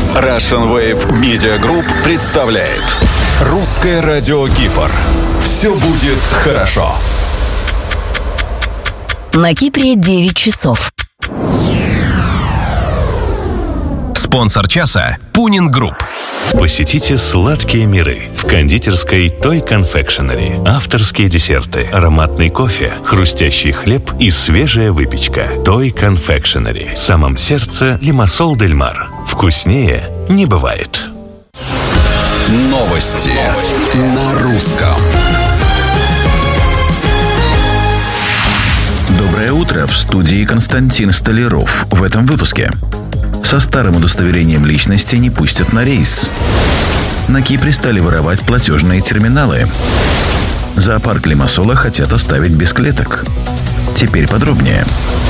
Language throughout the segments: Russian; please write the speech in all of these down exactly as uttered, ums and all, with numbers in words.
Russian Wave Media Group представляет Русское радио Кипр. Все будет хорошо. На Кипре девять часов. Спонсор часа – Пунин Групп. Посетите сладкие миры в кондитерской Toy Confectionery. Авторские десерты, ароматный кофе, хрустящий хлеб и свежая выпечка. Toy Confectionery. В самом сердце Лимассол дель Мар. Вкуснее не бывает. Новости на русском. Доброе утро, в студии Константин Столяров. В этом выпуске. Со старым удостоверением личности не пустят на рейс. На Кипре стали воровать платежные терминалы. Зоопарк Лимассола хотят оставить без клеток. Теперь подробнее.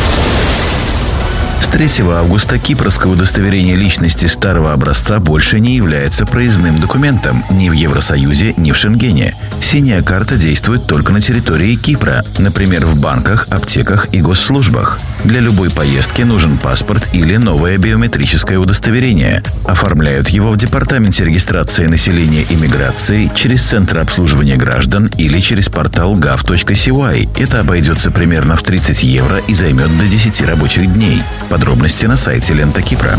С третьего августа кипрское удостоверение личности старого образца больше не является проездным документом ни в Евросоюзе, ни в Шенгене. Синяя карта действует только на территории Кипра, например, в банках, аптеках и госслужбах. Для любой поездки нужен паспорт или новое биометрическое удостоверение. Оформляют его в Департаменте регистрации населения и миграции, через Центр обслуживания граждан или через портал гав точка си уай. Это обойдется примерно в тридцать евро и займет до десяти рабочих дней. Подробности на сайте Лента Кипра.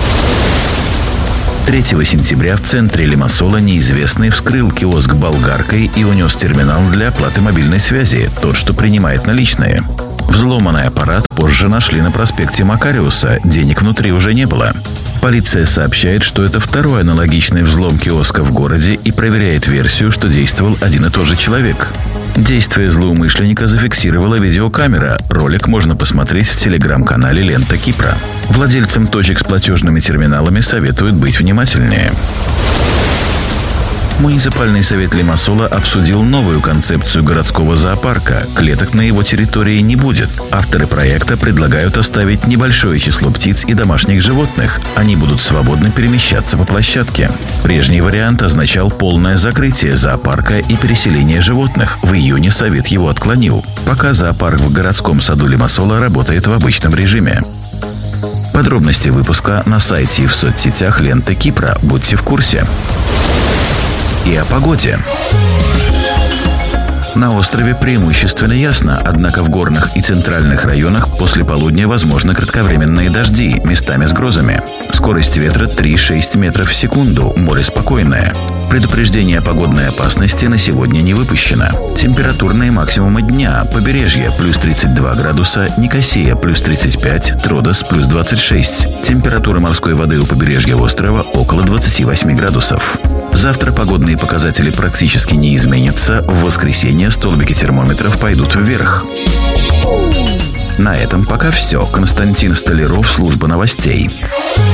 третьего сентября в центре Лимассола неизвестный вскрыл киоск болгаркой и унес терминал для оплаты мобильной связи, тот, что принимает наличные. Взломанный аппарат позже нашли на проспекте Макариуса, денег внутри уже не было. Полиция сообщает, что это второй аналогичный взлом киоска в городе и проверяет версию, что действовал один и тот же человек. Действие злоумышленника зафиксировала видеокамера. Ролик можно посмотреть в телеграм-канале «Лента Кипра». Владельцам точек с платежными терминалами советуют быть внимательнее. Муниципальный совет Лимассола обсудил новую концепцию городского зоопарка. Клеток на его территории не будет. Авторы проекта предлагают оставить небольшое число птиц и домашних животных. Они будут свободно перемещаться по площадке. Прежний вариант означал полное закрытие зоопарка и переселение животных. В июне совет его отклонил. Пока зоопарк в городском саду Лимассола работает в обычном режиме. Подробности выпуска на сайте и в соцсетях Ленты Кипра. Будьте в курсе. И о погоде. На острове преимущественно ясно, однако в горных и центральных районах после полудня возможны кратковременные дожди, местами с грозами. Скорость ветра три-шесть метров в секунду, море спокойное. Предупреждение о погодной опасности на сегодня не выпущено. Температурные максимумы дня: побережье плюс тридцать два градуса, Никосия плюс тридцать пять, Тродос плюс двадцать шесть. Температура морской воды у побережья острова около двадцати восьми градусов. Завтра погодные показатели практически не изменятся. В воскресенье столбики термометров пойдут вверх. На этом пока все. Константин Столяров, служба новостей.